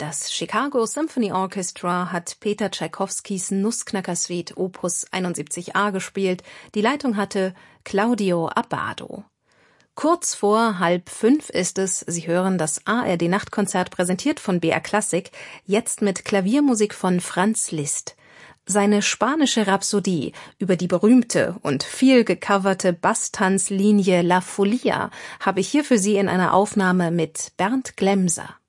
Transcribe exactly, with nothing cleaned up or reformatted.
Das Chicago Symphony Orchestra hat Peter Tschaikowskis Nussknacker-Suite Opus einundsiebzig a gespielt. Die Leitung hatte Claudio Abbado. Kurz vor halb fünf ist es. Sie hören das A R D-Nachtkonzert, präsentiert von B R Klassik, jetzt mit Klaviermusik von Franz Liszt. Seine spanische Rhapsodie über die berühmte und viel gecoverte Basstanzlinie La Folia habe ich hier für Sie in einer Aufnahme mit Bernd Glemser.